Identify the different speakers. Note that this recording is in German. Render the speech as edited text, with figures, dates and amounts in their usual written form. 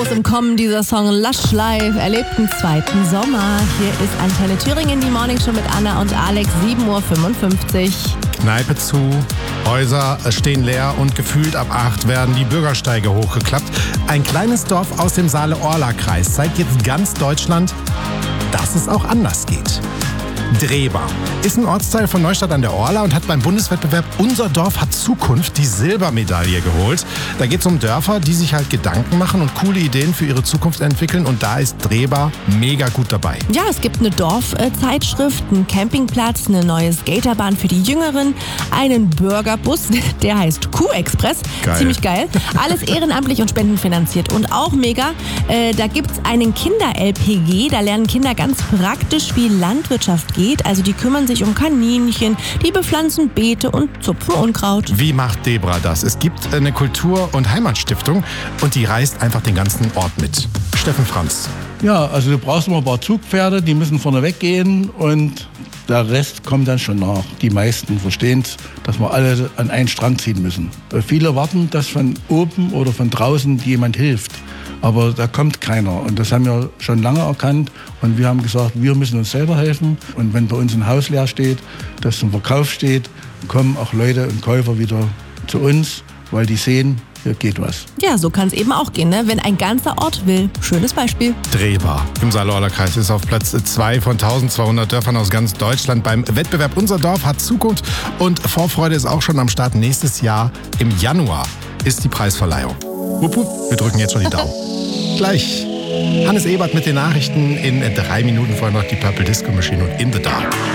Speaker 1: Im Kommen dieser Song Lush Live erlebt einen zweiten Sommer. Hier ist Antenne Thüringen, die Morning Show mit Anna und Alex, 7.55 Uhr.
Speaker 2: Kneipe zu, Häuser stehen leer und gefühlt ab 8 werden die Bürgersteige hochgeklappt. Ein kleines Dorf aus dem Saale-Orla-Kreis zeigt jetzt ganz Deutschland, dass es auch anders geht. Drehbar ist ein Ortsteil von Neustadt an der Orla und hat beim Bundeswettbewerb Unser Dorf hat Zukunft die Silbermedaille geholt. Da geht es um Dörfer, die sich halt Gedanken machen und coole Ideen für ihre Zukunft entwickeln, und da ist Drehbar mega gut dabei.
Speaker 1: Ja, es gibt eine Dorfzeitschrift, einen Campingplatz, eine neue Skaterbahn für die Jüngeren, einen Burgerbus, der heißt Kuh-Express.
Speaker 2: Geil.
Speaker 1: Ziemlich geil. Alles ehrenamtlich und spendenfinanziert. Und auch mega, da gibt es einen Kinder-LPG, da lernen Kinder ganz praktisch, wie Landwirtschaft geht. Also die kümmern sich um Kaninchen, die bepflanzen Beete und zupfen Unkraut.
Speaker 2: Wie macht Debra das? Es gibt eine Kultur- und Heimatstiftung und die reist einfach den ganzen Ort mit. Steffen Franz.
Speaker 3: Ja, also du brauchst immer ein paar Zugpferde, die müssen vorne weggehen und der Rest kommt dann schon nach. Die meisten verstehen es, dass wir alle an einen Strang ziehen müssen. Viele warten, dass von oben oder von draußen jemand hilft. Aber da kommt keiner, und das haben wir schon lange erkannt, und wir haben gesagt, wir müssen uns selber helfen, und wenn bei uns ein Haus leer steht, das zum Verkauf steht, kommen auch Leute und Käufer wieder zu uns, weil die sehen, hier geht was.
Speaker 1: Ja, so kann es eben auch gehen, ne? Wenn ein ganzer Ort will. Schönes Beispiel.
Speaker 2: Drehbar im Saale-Orla-Kreis ist auf Platz 2 von 1200 Dörfern aus ganz Deutschland beim Wettbewerb Unser Dorf hat Zukunft, und Vorfreude ist auch schon am Start. Nächstes Jahr im Januar ist die Preisverleihung. Wupp, wupp, wir drücken jetzt schon die Daumen. Gleich Hannes Ebert mit den Nachrichten. In 3 Minuten vorher noch die Purple Disco Machine und In the Dark.